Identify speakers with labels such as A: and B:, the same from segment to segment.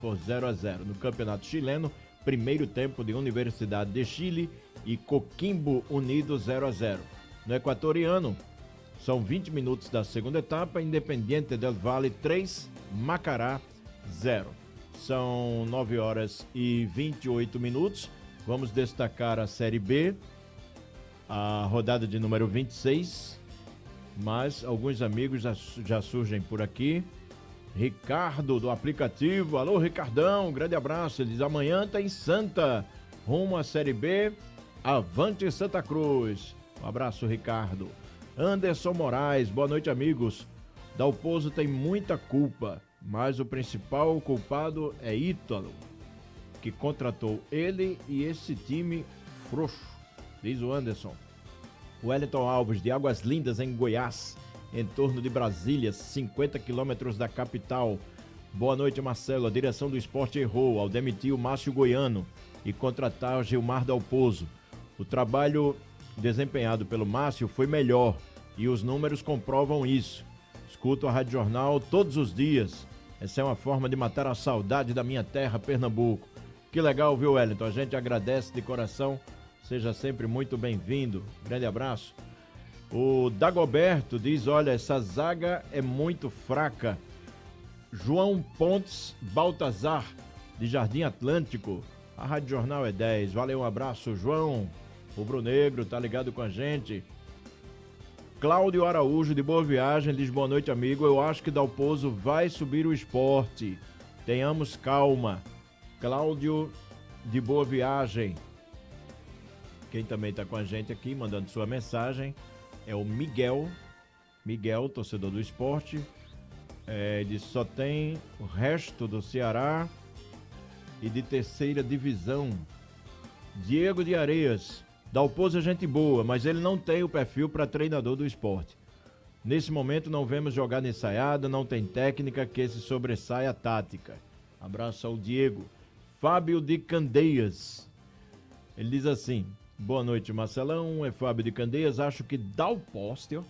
A: por 0-0. No Campeonato Chileno, primeiro tempo de Universidade de Chile e Coquimbo Unido 0-0. No equatoriano, são 20 minutos da segunda etapa, Independiente del Valle 3, Macará 0. São 9 horas e 28 minutos. Vamos destacar a Série B, a rodada de número 26, mas alguns amigos já surgem por aqui. Ricardo do aplicativo, alô Ricardão, um grande abraço. Ele diz: amanhã tem Santa, rumo à Série B, avante Santa Cruz. Um abraço, Ricardo. Anderson Moraes, boa noite, amigos. Dalpozo tem muita culpa, mas o principal culpado é Ítalo, que contratou ele e esse time frouxo, diz o Anderson. Wellington Alves, de Águas Lindas, em Goiás, em torno de Brasília, 50 quilômetros da capital. Boa noite, Marcelo. A direção do esporte errou ao demitir o Márcio Goiano e contratar o Gilmar Dalpozo. O trabalho desempenhado pelo Márcio foi melhor e os números comprovam isso. Escuto a Rádio Jornal todos os dias. Essa é uma forma de matar a saudade da minha terra, Pernambuco. Que legal, viu, Wellington? A gente agradece de coração. Seja sempre muito bem-vindo. Grande abraço. O Dagoberto diz: olha, essa zaga é muito fraca. João Pontes Baltazar, de Jardim Atlântico. A Rádio Jornal é 10. Valeu, um abraço, João. O Brunegro tá ligado com a gente. Cláudio Araújo, de Boa Viagem, diz: boa noite, amigo. Eu acho que Dalpozo vai subir o esporte. Tenhamos calma. Cláudio, de Boa Viagem. Quem também tá com a gente aqui, mandando sua mensagem, é o Miguel, torcedor do esporte. Ele só tem o resto do Ceará e de terceira divisão. Diego de Areias, Dalpozo é gente boa, mas ele não tem o perfil para treinador do esporte. Nesse momento não vemos jogar ensaiado, não tem técnica que se sobressaia a tática. Abraço ao Diego. Fábio de Candeias, ele diz assim: boa noite, Marcelão, é Fábio de Candeias. Acho que Dalposte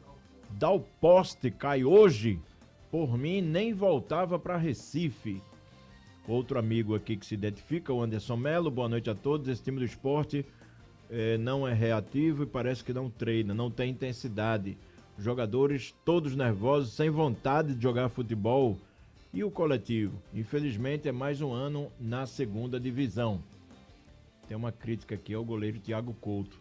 A: cai hoje. Por mim, nem voltava para Recife. Outro amigo aqui que se identifica, o Anderson Melo. Boa noite a todos. Esse time do esporte não é reativo e parece que não treina, não tem intensidade. Jogadores todos nervosos, sem vontade de jogar futebol. E o coletivo? Infelizmente, é mais um ano na segunda divisão. Tem uma crítica aqui ao goleiro Thiago Couto.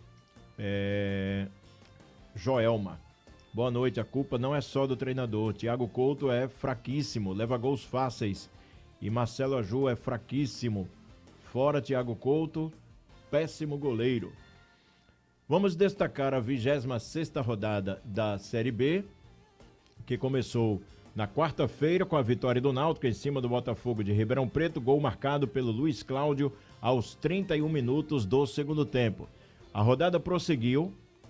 A: Joelma, boa noite. A culpa não é só do treinador. Thiago Couto é fraquíssimo, leva gols fáceis. E Marcelo Aju é fraquíssimo. Fora Thiago Couto, péssimo goleiro. Vamos destacar a 26ª rodada da Série B, que começou na quarta-feira com a vitória do Náutico em cima do Botafogo de Ribeirão Preto, gol marcado pelo Luiz Cláudio aos 31 minutos do segundo tempo. A rodada prosseguiu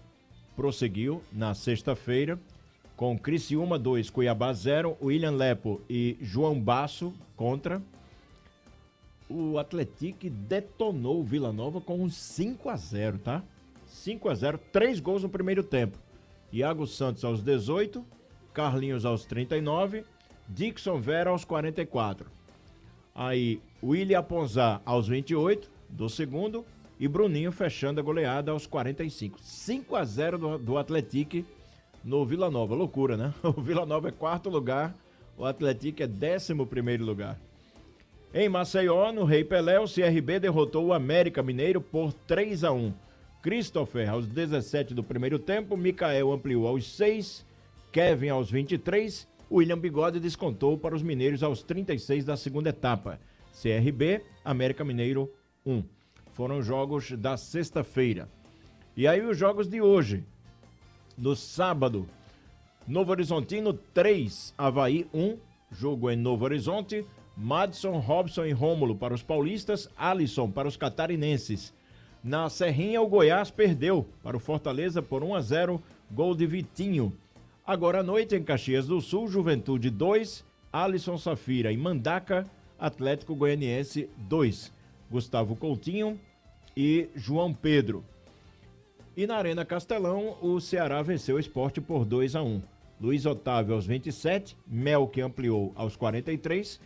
A: na sexta-feira com Criciúma 2, Cuiabá 0, William Lepo e João Basso contra. O Atlético detonou o Vila Nova com um 5-0, tá? 5-0, 3 gols no primeiro tempo. Iago Santos aos 18, Carlinhos aos 39, Dixon Vera aos 44. Aí, William Aponzá aos 28 do segundo e Bruninho fechando a goleada aos 45. 5-0 do Atlético no Vila Nova. Loucura, né? O Vila Nova é 4º lugar, o Atlético é 11º lugar. Em Maceió, no Rei Pelé, o CRB derrotou o América Mineiro por 3-1. Christopher aos 17 do primeiro tempo, Micael ampliou aos 6, Kevin aos 23, William Bigode descontou para os mineiros aos 36 da segunda etapa. CRB, América Mineiro 1. Foram jogos da sexta-feira. E aí os jogos de hoje. No sábado, Novo Horizontino 3, Avaí 1, jogo em Novo Horizonte. Madison, Robson e Rômulo para os paulistas, Alisson para os catarinenses. Na Serrinha, o Goiás perdeu para o Fortaleza por 1-0, gol de Vitinho. Agora à noite, em Caxias do Sul, Juventude 2, Alisson Safira e Mandaca, Atlético Goianiense 2, Gustavo Coutinho e João Pedro. E na Arena Castelão, o Ceará venceu o Sport por 2-1. Luiz Otávio aos 27, Mel que ampliou aos 43,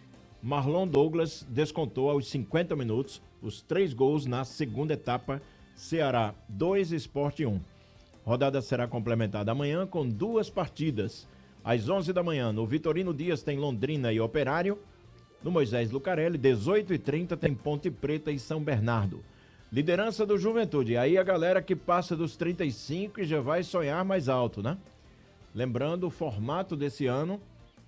A: Marlon Douglas descontou aos 50 minutos os 3 gols na segunda etapa. Ceará 2, Sport 1. Rodada será complementada amanhã com 2 partidas. Às 11 da manhã, no Vitorino Dias tem Londrina e Operário. No Moisés Lucarelli, 18h30, tem Ponte Preta e São Bernardo. Liderança do Juventude. Aí a galera que passa dos 35 e já vai sonhar mais alto, né? Lembrando, o formato desse ano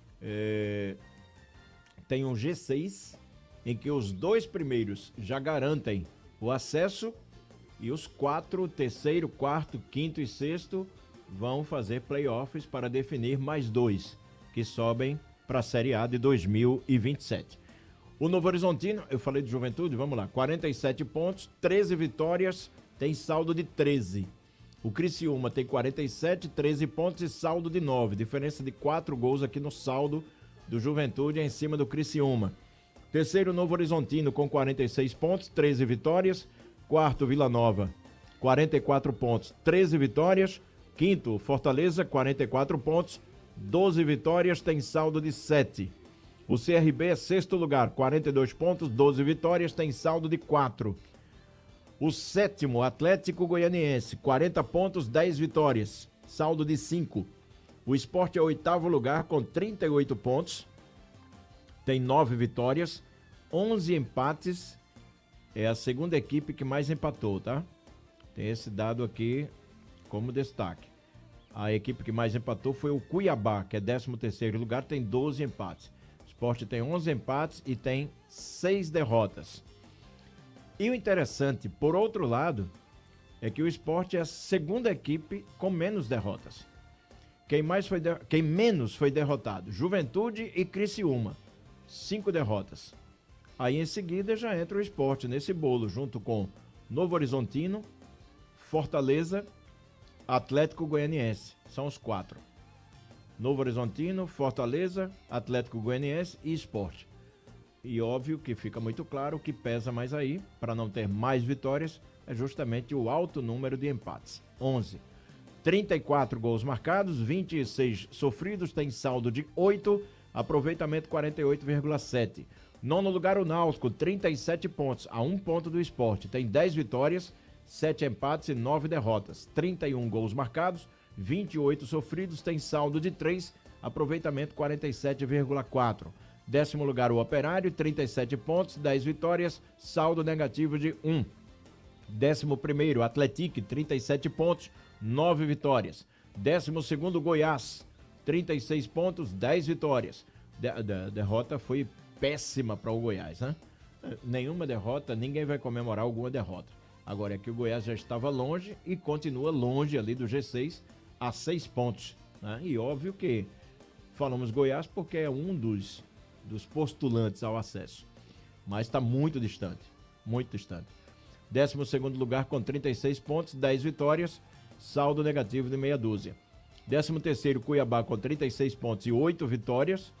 A: tem um G6, em que os 2 primeiros já garantem o acesso e os 4, terceiro, quarto, quinto e sexto vão fazer playoffs para definir mais 2 que sobem para a Série A de 2027. O Novo Horizontino, eu falei de Juventude, vamos lá, 47 pontos, 13 vitórias, tem saldo de 13. O Criciúma tem 47, 13 pontos e saldo de 9, diferença de 4 gols aqui no saldo do Juventude em cima do Criciúma. Terceiro, Novo Horizontino com 46 pontos, 13 vitórias. Quarto, Vila Nova, 44 pontos, 13 vitórias. Quinto, Fortaleza, 44 pontos, 12 vitórias, tem saldo de 7. O CRB é sexto lugar, 42 pontos, 12 vitórias, tem saldo de 4. O sétimo, Atlético Goianiense, 40 pontos, 10 vitórias, saldo de 5. O Sport é o oitavo lugar com 38 pontos, tem 9 vitórias, 11 empates, é a segunda equipe que mais empatou, tá? Tem esse dado aqui como destaque. A equipe que mais empatou foi o Cuiabá, que é 13º lugar, tem 12 empates. O Sport tem 11 empates e tem 6 derrotas. E o interessante, por outro lado, é que o Sport é a segunda equipe com menos derrotas. Quem menos foi derrotado? Juventude e Criciúma, 5 derrotas. Aí em seguida já entra o Sport nesse bolo, junto com Novo Horizontino, Fortaleza, Atlético Goianiense. São os 4. Novo Horizontino, Fortaleza, Atlético Goianiense e Sport. E óbvio que fica muito claro, o que pesa mais aí, para não ter mais vitórias, é justamente o alto número de empates. 11. 34 gols marcados, 26 sofridos, tem saldo de 8, aproveitamento 48,7. Nono lugar o Náutico, 37 pontos, a 1 ponto do Sport, tem 10 vitórias, 7 empates e 9 derrotas. 31 gols marcados, 28 sofridos, tem saldo de 3, aproveitamento 47,4. Décimo lugar o Operário, 37 pontos, 10 vitórias, saldo negativo de 1. 11º Atlético, 37 pontos, 9 vitórias. 12º Goiás, 36 pontos, 10 vitórias. Derrota foi péssima para o Goiás, né? Nenhuma derrota, ninguém vai comemorar alguma derrota. Agora é que o Goiás já estava longe e continua longe ali do G6 a 6 pontos, né? E óbvio que falamos Goiás porque é um dos postulantes ao acesso, mas está muito distante, muito distante. 12º lugar com 36 pontos, 10 vitórias, saldo negativo de meia dúzia. 13º Cuiabá com 36 pontos e 8 vitórias.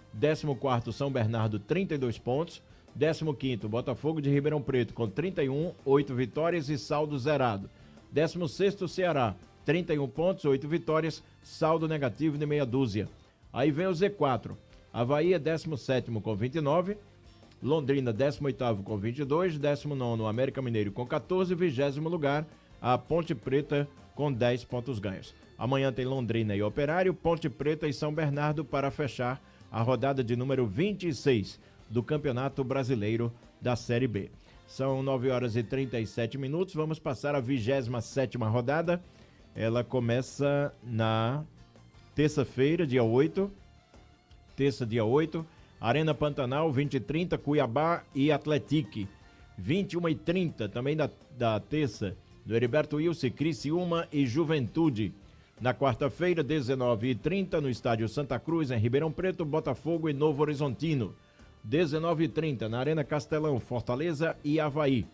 A: 14º São Bernardo, 32 pontos. 15º Botafogo de Ribeirão Preto com 31, 8 vitórias e saldo zerado. 16º Ceará, 31 pontos, 8 vitórias, saldo negativo de meia dúzia. Aí vem o Z4. Avaí é 17º com 29, Londrina 18º com 22, 19º América Mineiro com 14, 20º lugar a Ponte Preta com 10 pontos ganhos. Amanhã tem Londrina e Operário, Ponte Preta e São Bernardo para fechar a rodada de número 26 do Campeonato Brasileiro da Série B. São 9 horas e 37 minutos, vamos passar a 27ª rodada. Ela começa na terça-feira, dia 8. Terça, dia 8, Arena Pantanal, 20h30, Cuiabá e Atlético. 21h30, também da terça, do Heriberto Wilson, Criciúma e Juventude. Na quarta-feira, 19h30, no Estádio Santa Cruz, em Ribeirão Preto, Botafogo e Novo Horizontino. 19h30, na Arena Castelão, Fortaleza e Avaí.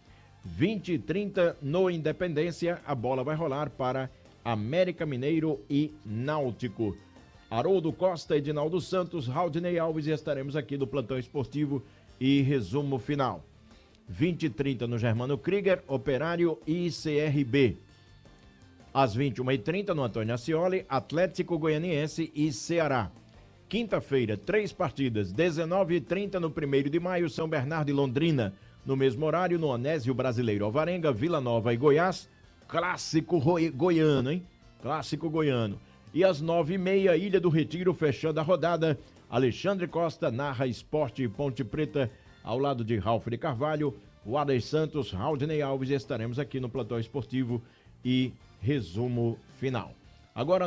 A: 20h30, no Independência, a bola vai rolar para América Mineiro e Náutico. Haroldo Costa, Edinaldo Santos, Raudinei Alves e estaremos aqui do Plantão Esportivo e resumo final. 20h30 no Germano Krieger, Operário e CRB. Às 21h30 no Antônio Ascioli, Atlético Goianiense e Ceará. quinta-feira, 3 partidas, 19h30 no 1º de maio, São Bernardo e Londrina. No mesmo horário, no Onésio Brasileiro Alvarenga, Vila Nova e Goiás, clássico goiano, hein? Clássico goiano. E às 9h30, Ilha do Retiro, fechando a rodada, Alexandre Costa narra Esporte Ponte Preta, ao lado de Ralf de Carvalho, Wader Santos, Raudney Alves, e estaremos aqui no Platô Esportivo e resumo final. Agora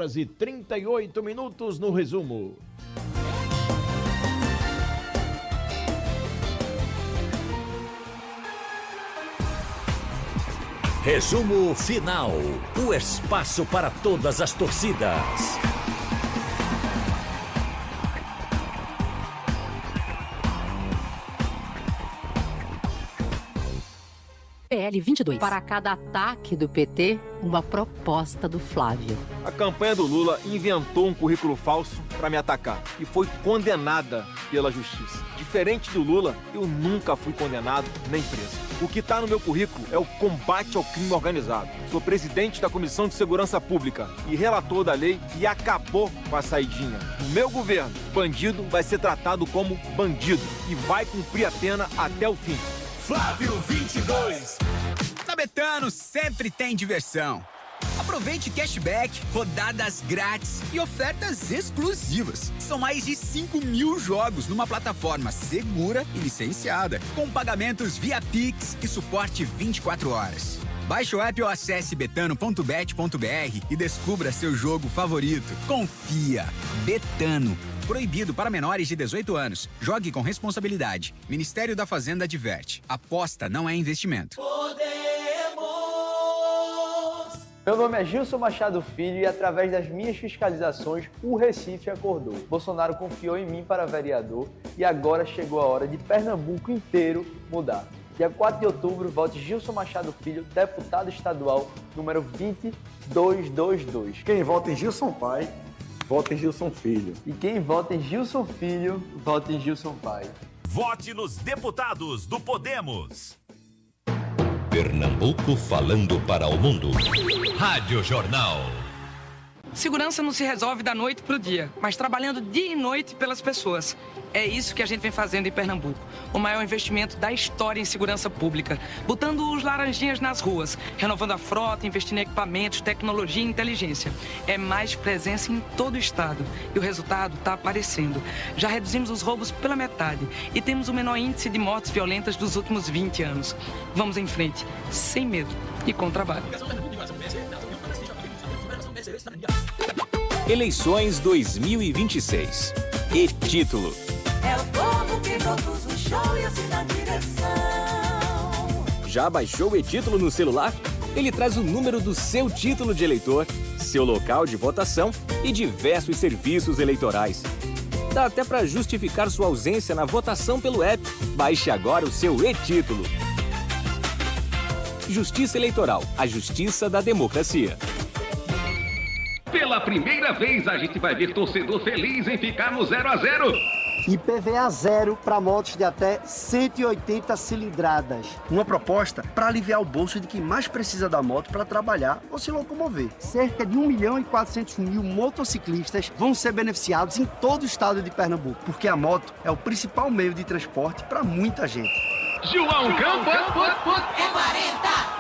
A: 9h38 no resumo.
B: Resumo final. O espaço para todas as torcidas.
C: PL 22. Para cada ataque do PT, uma proposta do Flávio.
D: A campanha do Lula inventou um currículo falso para me atacar e foi condenada pela justiça. Diferente do Lula, eu nunca fui condenado nem preso. O que está no meu currículo é o combate ao crime organizado. Sou presidente da Comissão de Segurança Pública e relator da lei que acabou com a saidinha. No meu governo, bandido vai ser tratado como bandido e vai cumprir a pena até o fim.
E: Flávio 22. Na Betano sempre tem diversão. Aproveite cashback, rodadas grátis e ofertas exclusivas. São mais de 5.000 jogos numa plataforma segura e licenciada, com pagamentos via Pix e suporte 24 horas. Baixe o app ou acesse betano.bet.br e descubra seu jogo favorito. Confia. Betano. Proibido para menores de 18 anos. Jogue com responsabilidade. Ministério da Fazenda adverte. Aposta não é investimento.
F: Meu nome é Gilson Machado Filho e através das minhas fiscalizações, o Recife acordou. Bolsonaro confiou em mim para vereador e agora chegou a hora de Pernambuco inteiro mudar. Dia 4 de outubro, vote Gilson Machado Filho, deputado estadual, número 20222.
G: Quem vota em Gilson Pai, vota em Gilson Filho.
F: E quem vota em Gilson Filho, vota em Gilson Pai.
B: Vote nos deputados do Podemos.
H: Pernambuco falando para o mundo. Rádio Jornal.
I: Segurança não se resolve da noite para o dia, mas trabalhando dia e noite pelas pessoas. É isso que a gente vem fazendo em Pernambuco. O maior investimento da história em segurança pública. Botando os laranjinhas nas ruas, renovando a frota, investindo em equipamentos, tecnologia e inteligência. É mais presença em todo o estado. E o resultado está aparecendo. Já reduzimos os roubos pela metade e temos o menor índice de mortes violentas dos últimos 20 anos. Vamos em frente, sem medo e com trabalho.
J: Eleições 2026. E-título.
K: É o povo que produz o show e assina a direção.
J: Já baixou o e-título no celular? Ele traz o número do seu título de eleitor, seu local de votação e diversos serviços eleitorais. Dá até para justificar sua ausência na votação pelo app. Baixe agora o seu e-título. Justiça Eleitoral, a justiça da democracia.
L: Pela primeira vez a gente vai ver torcedor feliz em ficar no 0-0.
M: IPVA zero para motos de até 180 cilindradas.
N: Uma proposta para aliviar o bolso de quem mais precisa da moto para trabalhar ou se locomover.
M: Cerca de 1.400.000 motociclistas vão ser beneficiados em todo o estado de Pernambuco.
N: Porque a moto é o principal meio de transporte para muita gente.
L: João Campos!
K: É 40!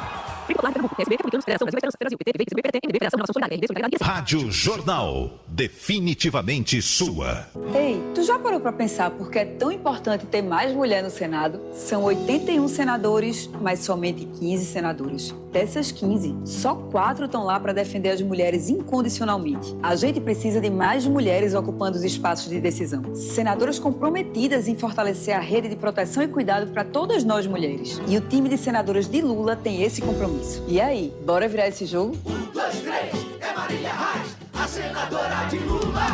H: Rádio Jornal, definitivamente sua.
O: Ei, tu já parou pra pensar por que é tão importante ter mais mulher no Senado? São 81 senadores, mas somente 15 senadoras. Dessas 15, só 4 estão lá para defender as mulheres incondicionalmente. A gente precisa de mais mulheres ocupando os espaços de decisão. Senadoras comprometidas em fortalecer a rede de proteção e cuidado para todas nós mulheres. E o time de senadoras de Lula tem esse compromisso. E aí, bora virar esse jogo?
K: 1, 2, 3, é Marília Reis, a senadora de Lula.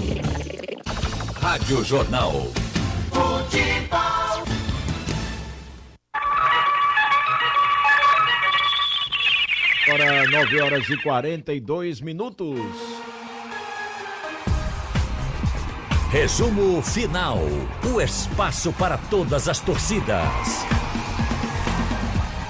H: Rádio Jornal.
K: Futebol.
A: Agora 9h42.
B: Resumo final. O espaço para todas as torcidas.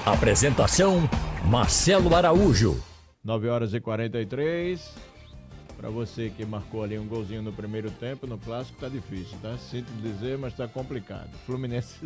B: Apresentação: Marcelo Araújo.
A: 9h43. Pra você que marcou ali um golzinho no primeiro tempo, no clássico, tá difícil, tá? Sinto dizer, mas tá complicado. Fluminense